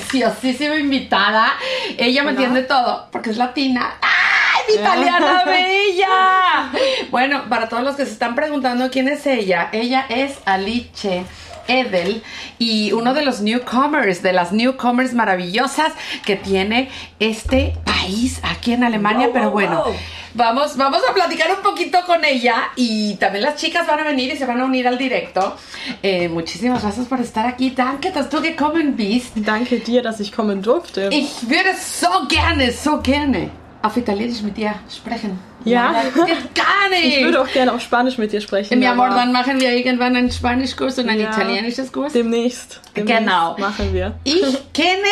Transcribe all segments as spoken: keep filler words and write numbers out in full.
preciosísima invitada. Ella me entiende todo, porque es latina. ¡Ay, mi italiana bella! Bueno, para todos los que se están preguntando quién es ella, ella es Alice Edel y uno de los newcomers, de las newcomers maravillosas que tiene este país aquí en Alemania, wow, pero wow, bueno, wow. Vamos, vamos a platicar un poquito con ella y también las chicas van a venir y se van a unir al directo. Eh, muchísimas gracias por estar aquí. Danke, dass du gekommen bist. Danke dir, dass ich kommen durfte. Ich würde so gerne, so gerne auf Italienisch mit dir sprechen. Ja, Nein, geht gar nicht. Ich würde auch gerne auf Spanisch mit dir sprechen. Mi amor, dann machen wir irgendwann einen Spanischkurs und einen ja, italienisches Kurs. Demnächst, demnächst. Genau. Machen wir. Ich kenne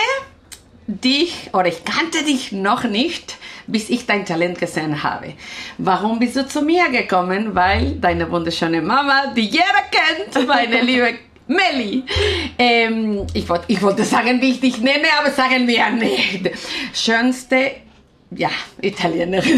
dich, oder ich kannte dich noch nicht, bis ich dein Talent gesehen habe. Warum bist du zu mir gekommen? Weil deine wunderschöne Mama, die jeder kennt, meine liebe Melli. Ähm, ich, wollt, ich wollte sagen, wie ich dich nenne, aber sagen wir nicht. Schönste, ja, Italienerin.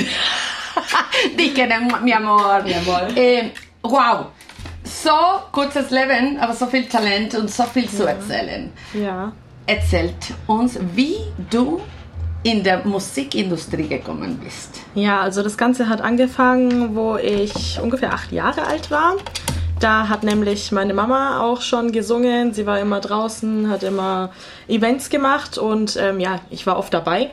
Dich kennen, mi amor. Mi amor. Ähm, wow. So kurzes Leben, aber so viel Talent und so viel zu erzählen. Ja. Erzählt uns, wie du in der Musikindustrie gekommen bist. Ja, also das Ganze hat angefangen, wo ich ungefähr acht Jahre alt war. Da hat nämlich meine Mama auch schon gesungen. Sie war immer draußen, hat immer Events gemacht und ähm, ja, ich war oft dabei.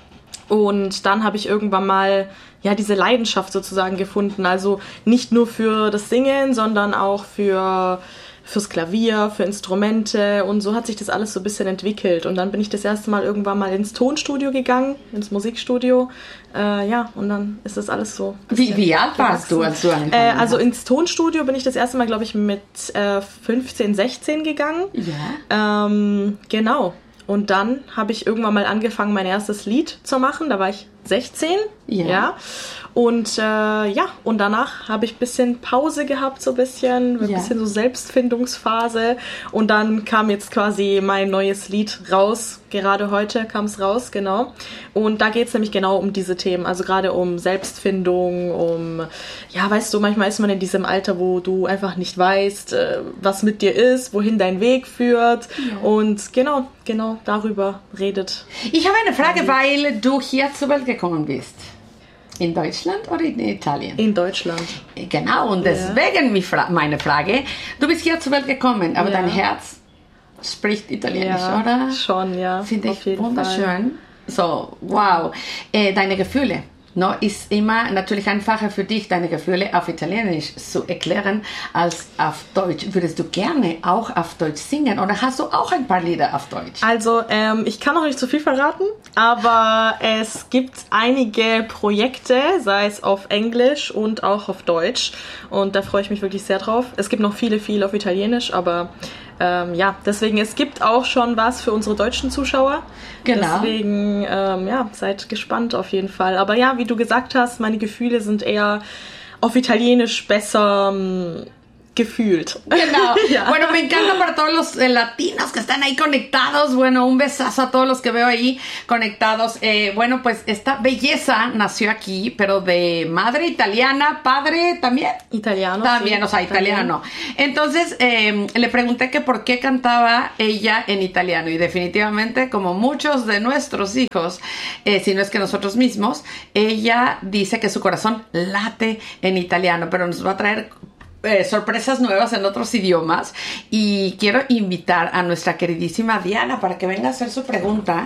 Und dann habe ich irgendwann mal ja diese Leidenschaft sozusagen gefunden. Also nicht nur für das Singen, sondern auch für fürs Klavier, für Instrumente und so hat sich das alles so ein bisschen entwickelt. Und dann bin ich das erste Mal irgendwann mal ins Tonstudio gegangen, ins Musikstudio. Äh, ja, und dann ist das alles so. Wie, wie alt warst du, als du angefangen äh, Also ins Tonstudio bin ich das erste Mal, glaube ich, mit äh, fünfzehn, sechzehn gegangen. Ja. Ähm, genau. Und dann habe ich irgendwann mal angefangen, mein erstes Lied zu machen. Da war ich sechzehn. Ja. ja. Und äh, ja, und danach habe ich ein bisschen Pause gehabt, so ein bisschen, ein ja. bisschen so Selbstfindungsphase. Und dann kam jetzt quasi mein neues Lied raus. Gerade heute kam es raus, genau. Und da geht es nämlich genau um diese Themen. Also gerade um Selbstfindung, um, ja, weißt du, manchmal ist man in diesem Alter, wo du einfach nicht weißt, äh, was mit dir ist, wohin dein Weg führt. Ja. Und genau, genau darüber redet. Ich habe eine Frage, weil du hier zur Welt gekommen bist. In Deutschland oder in Italien? In Deutschland. Genau, und deswegen ja. meine Frage. Du bist hier zur Welt gekommen, aber ja. dein Herz spricht Italienisch, ja, oder? Schon, ja. Finde ich wunderschön. Fall. So, wow. Äh, deine Gefühle. No, ist immer natürlich einfacher für dich, deine Gefühle auf Italienisch zu erklären als auf Deutsch. Würdest du gerne auch auf Deutsch singen oder hast du auch ein paar Lieder auf Deutsch? Also ähm, ich kann noch nicht zu viel verraten, aber es gibt einige Projekte, sei es auf Englisch und auch auf Deutsch und da freue ich mich wirklich sehr drauf. Es gibt noch viele, viele auf Italienisch, aber Ähm, ja, deswegen, es gibt auch schon was für unsere deutschen Zuschauer. Genau. Deswegen, ähm, ja, seid gespannt auf jeden Fall. Aber ja, wie du gesagt hast, meine Gefühle sind eher auf Italienisch besser ähm, gefühlt. Genau. ja. Bueno, me encanta para todos los eh, latinos que están ahí conectados. Bueno, un besazo a todos los que veo ahí conectados. Eh, bueno, pues esta belleza nació aquí, pero de madre italiana, padre también. Italiano. También, sí, o sea, italiano. Entonces, eh, le pregunté que por qué cantaba ella en italiano. Y definitivamente, como muchos de nuestros hijos, eh, si no es que nosotros mismos, ella dice que su corazón late en italiano, pero nos va a traer Eh, sorpresas nuevas en otros idiomas y quiero invitar a nuestra queridísima Diana para que venga a hacer su pregunta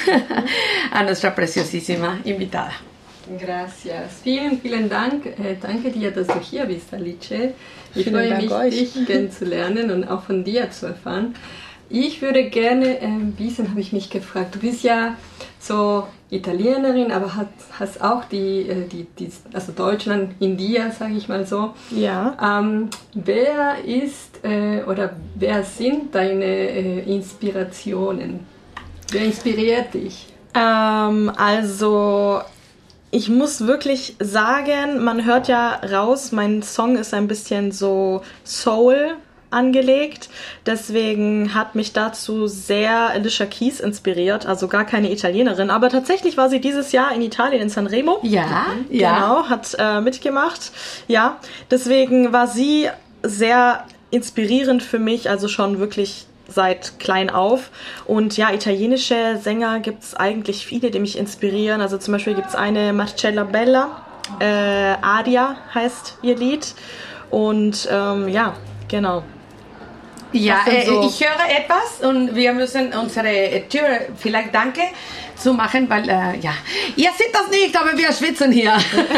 a nuestra preciosísima invitada. Gracias. Vielen, vielen Dank. Äh, danke dir, dass du hier bist, Alice. Ich vielen freue Dank mich, euch. dich kennenzulernen und auch von dir zu erfahren. Ich würde gerne äh, wissen, habe ich mich gefragt, du bist ja so Italienerin, aber hast, hast auch die, die, die, also Deutschland in dir, sage ich mal so. Ja. Ähm, wer ist äh, oder wer sind deine äh, Inspirationen? Wer inspiriert dich? Ähm, also ich muss wirklich sagen, man hört ja raus, mein Song ist ein bisschen so Soul angelegt. Deswegen hat mich dazu sehr Alicia Keys inspiriert, also gar keine Italienerin, aber tatsächlich war sie dieses Jahr in Italien, in Sanremo. Ja, ja. Genau, hat äh, mitgemacht. Ja, deswegen war sie sehr inspirierend für mich, also schon wirklich seit klein auf. Und ja, italienische Sänger gibt es eigentlich viele, die mich inspirieren. Also zum Beispiel gibt es eine Marcella Bella, äh, Aria heißt ihr Lied. Und ähm, ja, genau. Ja, äh, so? ich höre etwas und wir müssen unsere Tür vielleicht danke zu machen, weil, äh, ja, ihr seht das nicht, aber wir schwitzen hier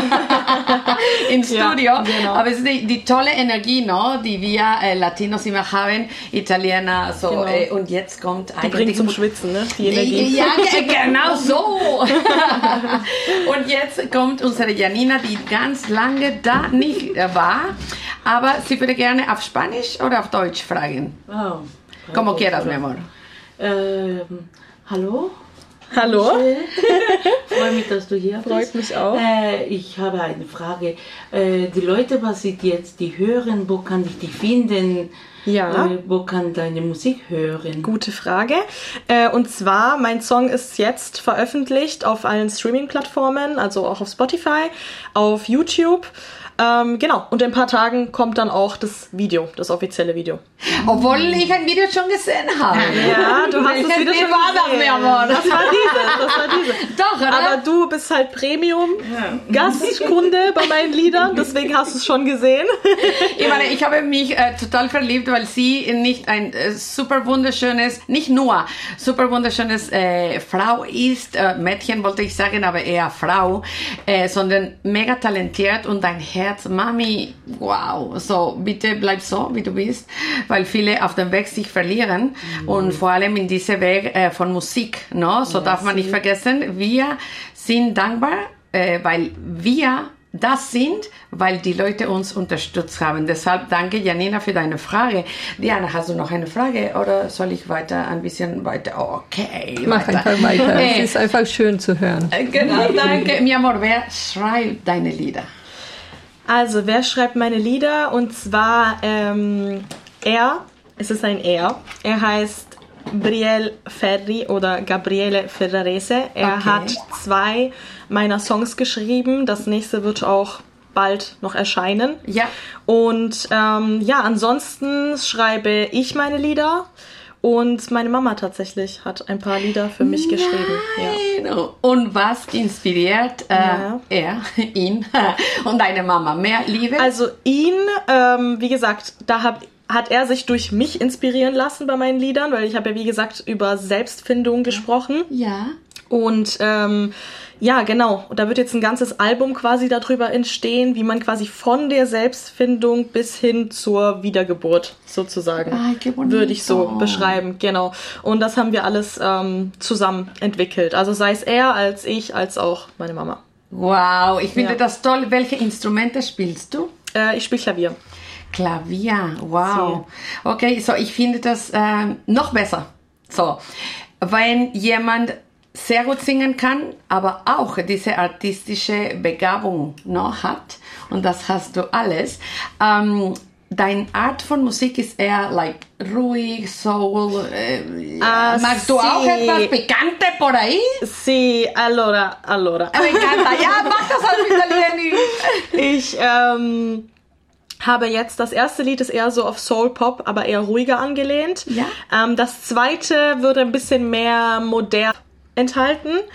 im Studio. Ja, genau. Aber es ist die, die tolle Energie, no, die wir äh, Latinos immer haben, Italiener, so, Genau. äh, und jetzt kommt Die bringt zum Schwitzen, ne? Die Energie. Ja, genau so. Und jetzt kommt unsere Janina, die ganz lange da nicht war, aber sie würde gerne auf Spanisch oder auf Deutsch fragen. Oh, Como quieras, mi amor. Ähm, hallo? Hallo? Freue mich, dass du hier bist. Freut mich auch. Äh, ich habe eine Frage. Äh, die Leute, was sie jetzt die hören, wo kann ich die finden? Ja. Äh, wo kann deine Musik hören? Gute Frage. Äh, und zwar, mein Song ist jetzt veröffentlicht auf allen Streaming-Plattformen, also auch auf Spotify, auf YouTube. Ähm, genau, und in ein paar Tagen kommt dann auch das Video, das offizielle Video. Obwohl ich ein Video schon gesehen habe. Ja, du hast es wieder Wie schon war das, gesehen. mi amor? Das war diese, das war diese. Doch, oder? Aber du bist halt Premium-Gastkunde bei meinen Liedern, deswegen hast du es schon gesehen. Ich meine, ich habe mich äh, total verliebt, weil sie nicht ein äh, super wunderschönes, nicht nur super wunderschönes äh, Frau ist, äh, Mädchen wollte ich sagen, aber eher Frau, äh, sondern mega talentiert und dein Herz, Mami, wow, so bitte bleib so, wie du bist, weil viele auf dem Weg sich verlieren mhm. und vor allem in diesem Weg äh, von Musik, no? So ja, darf man nicht vergessen, wir sind dankbar, äh, weil wir das sind, weil die Leute uns unterstützt haben. Deshalb danke, Janina, für deine Frage. Diana, hast du noch eine Frage oder soll ich weiter ein bisschen weiter? Okay, mach weiter. einfach weiter. Äh, es ist einfach schön zu hören. Äh, genau, danke. Mi amor, wer schreibt deine Lieder? Also, wer schreibt meine Lieder? Und zwar ähm, er, es ist ein Er. Er heißt Brielle Ferri oder Gabriele Ferrarese. Er Okay. hat zwei meiner Songs geschrieben. Das nächste wird auch bald noch erscheinen. Ja. Und ähm, ja, ansonsten schreibe ich meine Lieder. Und meine Mama tatsächlich hat ein paar Lieder für mich geschrieben. Ja. Nein. Und was inspiriert äh, Ja. er, ihn und deine Mama? Mehr Liebe? Also ihn, ähm, wie gesagt, da hab, hat er sich durch mich inspirieren lassen bei meinen Liedern, weil ich habe ja, wie gesagt, über Selbstfindung gesprochen. ja. Und ähm, ja, genau. Und da wird jetzt ein ganzes Album quasi darüber entstehen, wie man quasi von der Selbstfindung bis hin zur Wiedergeburt sozusagen, Ay, qué bonito. würde ich so beschreiben. Genau. Und das haben wir alles ähm, zusammen entwickelt. Also sei es er, als ich, als auch meine Mama. Wow, ich finde Ja. das toll. Welche Instrumente spielst du? Äh, ich spiele Klavier. Klavier, wow. Okay, so ich finde das ähm, noch besser. So, wenn jemand sehr gut singen kann, aber auch diese artistische Begabung noch hat, und das hast du alles, ähm, deine Art von Musik ist eher like ruhig, soul. Äh, Ah, magst du sí. auch etwas Picante por ahí? Sí, allora, allora. Me encanta, ja, mach das auf Italienisch. Ich ähm, habe jetzt, das erste Lied ist eher so auf Soul Pop, aber eher ruhiger angelehnt. Ja. Ähm, das zweite würde ein bisschen mehr modern enthalten.